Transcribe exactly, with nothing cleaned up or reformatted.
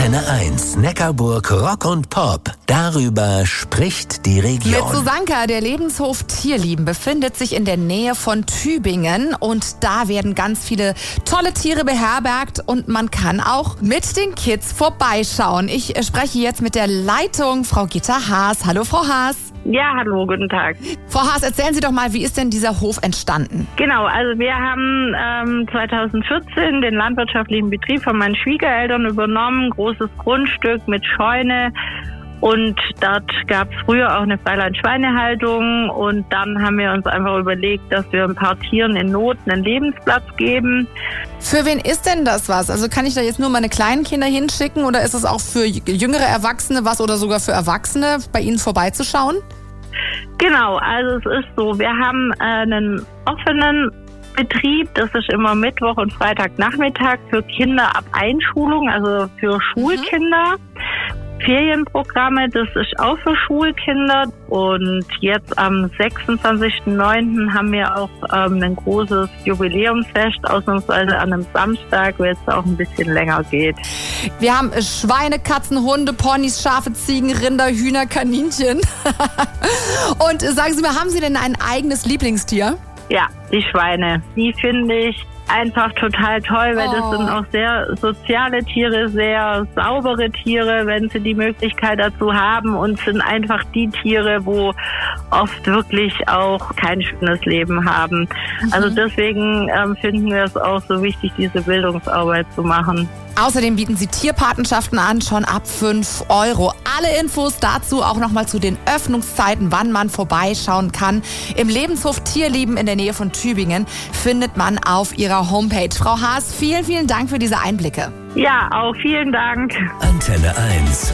Antenne eins, Neckarburg Rock und Pop. Darüber spricht die Region. Mit Susanka, der Lebenshof Tierlieben befindet sich in der Nähe von Tübingen und da werden ganz viele tolle Tiere beherbergt und man kann auch mit den Kids vorbeischauen. Ich spreche jetzt mit der Leitung, Frau Gitta Haas. Hallo, Frau Haas. Ja, hallo, guten Tag. Frau Haas, erzählen Sie doch mal, wie ist denn dieser Hof entstanden? Genau, also wir haben ähm, zweitausendvierzehn den landwirtschaftlichen Betrieb von meinen Schwiegereltern übernommen, großes Grundstück mit Scheune. Und dort gab es früher auch eine Freiland-Schweinehaltung und dann haben wir uns einfach überlegt, dass wir ein paar Tieren in Not einen Lebensplatz geben. Für wen ist denn das was? Also kann ich da jetzt nur meine kleinen Kinder hinschicken oder ist es auch für jüngere Erwachsene was oder sogar für Erwachsene, bei Ihnen vorbeizuschauen? Genau, also es ist so, wir haben äh, einen offenen Betrieb, das ist immer Mittwoch und Freitagnachmittag für Kinder ab Einschulung, also für Schulkinder. Mhm. Ferienprogramme, das ist auch für Schulkinder und jetzt am sechsundzwanzigsten neunten haben wir auch ähm, ein großes Jubiläumsfest, ausnahmsweise an einem Samstag, wo es auch ein bisschen länger geht. Wir haben Schweine, Katzen, Hunde, Ponys, Schafe, Ziegen, Rinder, Hühner, Kaninchen. Und sagen Sie mal, haben Sie denn ein eigenes Lieblingstier? Ja, die Schweine. Die finde ich einfach total toll, weil oh. das sind auch sehr soziale Tiere, sehr saubere Tiere, wenn sie die Möglichkeit dazu haben und sind einfach die Tiere, wo oft wirklich auch kein schönes Leben haben. Mhm. Also deswegen ähm, finden wir es auch so wichtig, diese Bildungsarbeit zu machen. Außerdem bieten sie Tierpatenschaften an, schon ab fünf Euro. Alle Infos dazu auch nochmal zu den Öffnungszeiten, wann man vorbeischauen kann. Im Lebenshof Tierlieben in der Nähe von Tübingen findet man auf ihrer Homepage. Frau Haas, vielen, vielen Dank für diese Einblicke. Ja, auch vielen Dank. Antenne eins.